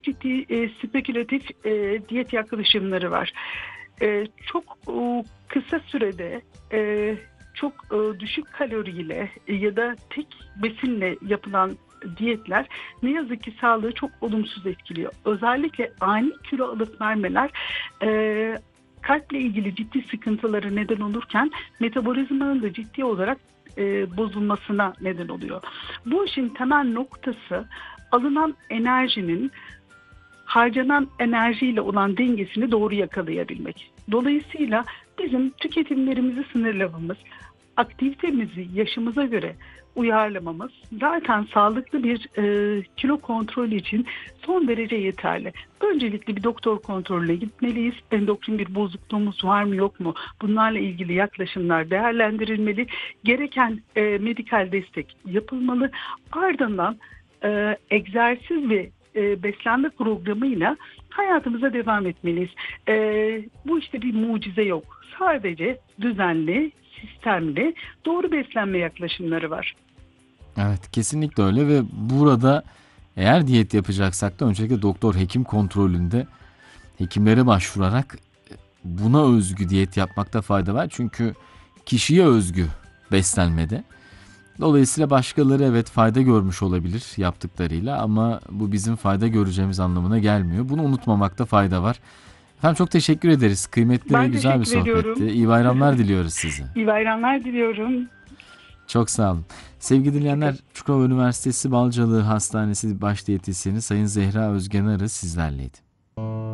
ciddi spekülatif diyet yaklaşımları var. Çok kısa sürede çok düşük kaloriyle ya da tek besinle yapılan diyetler ne yazık ki sağlığı çok olumsuz etkiliyor. Özellikle ani kilo alıp vermeler kalple ilgili ciddi sıkıntılara neden olurken metabolizmanın da ciddi olarak bozulmasına neden oluyor. Bu işin temel noktası alınan enerjinin harcanan enerjiyle olan dengesini doğru yakalayabilmek. Dolayısıyla bizim tüketimlerimizi sınırlamamız, aktivitemizi yaşımıza göre uyarlamamız zaten sağlıklı bir kilo kontrolü için son derece yeterli. Öncelikle bir doktor kontrolüne gitmeliyiz. Endokrin bir bozukluğumuz var mı yok mu? Bunlarla ilgili yaklaşımlar değerlendirilmeli. Gereken medikal destek yapılmalı. Ardından egzersiz ve beslenme programıyla hayatımıza devam etmeliyiz. Bu işte bir mucize yok. Sadece düzenli, sistemli, doğru beslenme yaklaşımları var. Evet, kesinlikle öyle ve burada eğer diyet yapacaksak da öncelikle doktor hekim kontrolünde hekimlere başvurarak buna özgü diyet yapmakta fayda var. Çünkü kişiye özgü beslenmede. Dolayısıyla başkaları evet fayda görmüş olabilir yaptıklarıyla ama bu bizim fayda göreceğimiz anlamına gelmiyor. Bunu unutmamakta fayda var. Efendim çok teşekkür ederiz. Kıymetli ve Ben güzel bir teşekkür ediyorum. sohbetti. İyi bayramlar diliyoruz size. İyi bayramlar diliyorum. Çok sağ olun. Sevgili dinleyenler, Çukurova Üniversitesi Balcalı Hastanesi Baş Diyetisyeni Sayın Zehra Özgen Arı sizlerleydi.